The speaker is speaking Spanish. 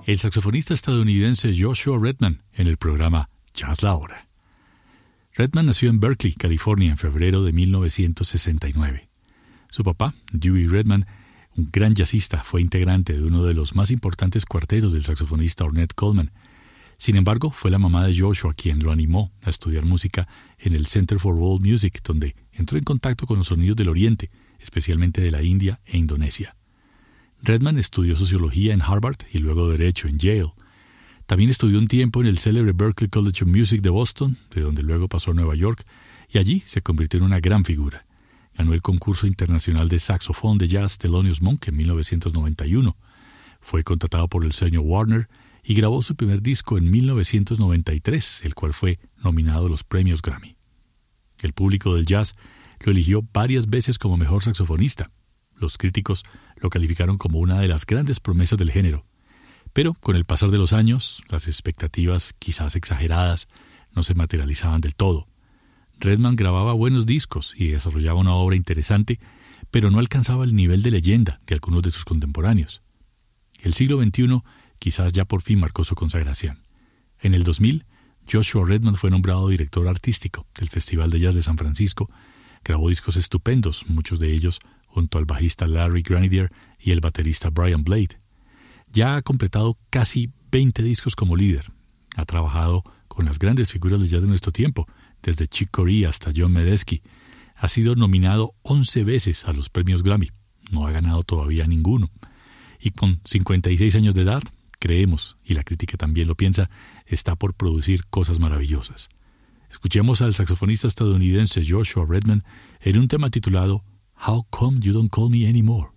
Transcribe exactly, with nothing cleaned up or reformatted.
el saxofonista estadounidense Joshua Redman en el programa Jazz La Hora. Redman nació en Berkeley, California, en febrero de mil novecientos sesenta y nueve. Su papá, Dewey Redman, un gran jazzista, fue integrante de uno de los más importantes cuartetos del saxofonista Ornette Coleman. Sin embargo, fue la mamá de Joshua quien lo animó a estudiar música en el Center for World Music, donde entró en contacto con los sonidos del Oriente, especialmente de la India e Indonesia. Redman estudió sociología en Harvard y luego derecho en Yale. También estudió un tiempo en el célebre Berklee College of Music de Boston, de donde luego pasó a Nueva York, y allí se convirtió en una gran figura. Ganó el concurso internacional de saxofón de jazz Thelonious Monk en mil novecientos noventa y uno. Fue contratado por el sello Warner y grabó su primer disco en mil novecientos noventa y tres, el cual fue nominado a los premios Grammy. El público del jazz lo eligió varias veces como mejor saxofonista. Los críticos lo calificaron como una de las grandes promesas del género. Pero con el pasar de los años, las expectativas, quizás exageradas, no se materializaban del todo. Redman grababa buenos discos y desarrollaba una obra interesante, pero no alcanzaba el nivel de leyenda de algunos de sus contemporáneos. El siglo veintiuno quizás ya por fin marcó su consagración. En el dos mil, Joshua Redman fue nombrado director artístico del Festival de Jazz de San Francisco. Grabó discos estupendos, muchos de ellos junto al bajista Larry Granidier y el baterista Brian Blade. Ya ha completado casi veinte discos como líder. Ha trabajado con las grandes figuras del jazz de nuestro tiempo, desde Chick Corea hasta John Medeski. Ha sido nominado once veces a los premios Grammy. No ha ganado todavía ninguno. Y con cincuenta y seis años de edad, creemos, y la crítica también lo piensa, está por producir cosas maravillosas. Escuchemos al saxofonista estadounidense Joshua Redman en un tema titulado How Come You Don't Call Me Anymore.